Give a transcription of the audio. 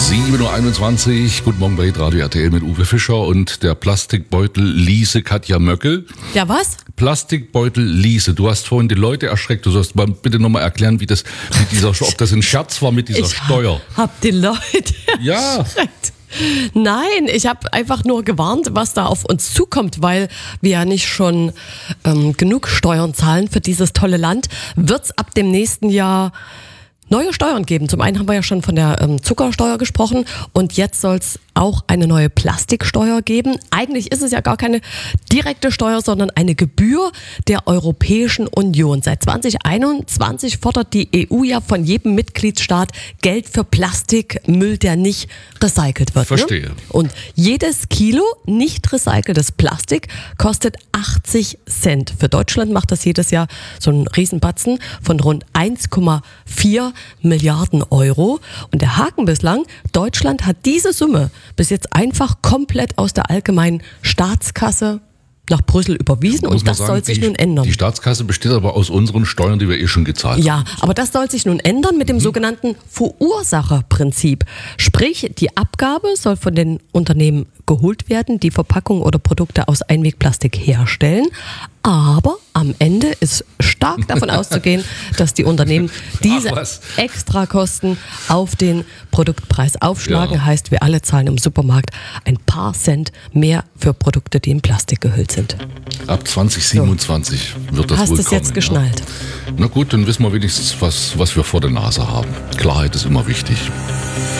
7.21 Uhr, guten Morgen bei Radio RTL mit Uwe Fischer und der Plastikbeutel Liese Katja Möckel. Ja, was? Plastikbeutel Liese, du hast vorhin die Leute erschreckt. Du sollst mal bitte nochmal erklären, wie das mit dieser, ob das ein Scherz war mit dieser Steuer. Hab die Leute Ja. erschreckt. Nein, ich habe einfach nur gewarnt, was da auf uns zukommt, weil wir ja nicht schon genug Steuern zahlen für dieses tolle Land, wird's ab dem nächsten Jahr neue Steuern geben. Zum einen haben wir ja schon von der Zuckersteuer gesprochen und jetzt soll es auch eine neue Plastiksteuer geben. Eigentlich ist es ja gar keine direkte Steuer, sondern eine Gebühr der Europäischen Union. Seit 2021 fordert die EU ja von jedem Mitgliedstaat Geld für Plastikmüll, der nicht recycelt wird. Verstehe. Ne? Und jedes Kilo nicht recyceltes Plastik kostet 80 Cent. Für Deutschland macht das jedes Jahr so einen Riesenbatzen von rund 1,4 Milliarden Euro. Und der Haken bislang, Deutschland hat diese Summe bis jetzt einfach komplett aus der allgemeinen Staatskasse nach Brüssel überwiesen und das soll sich nun ändern. Die Staatskasse besteht aber aus unseren Steuern, die wir eh schon gezahlt haben. Ja, aber das soll sich nun ändern mit dem sogenannten Verursacherprinzip. Sprich, die Abgabe soll von den Unternehmen geholt werden, die Verpackungen oder Produkte aus Einwegplastik herstellen. Aber am Ende ist stark davon auszugehen, dass die Unternehmen diese Extrakosten auf den Produktpreis aufschlagen. Ja. Heißt, wir alle zahlen im Supermarkt ein paar Cent mehr für Produkte, die in Plastik gehüllt sind. Ab 2027 wird das Hast wohl es kommen. jetzt geschnallt? Ja. Na gut, dann wissen wir wenigstens, was wir vor der Nase haben. Klarheit ist immer wichtig.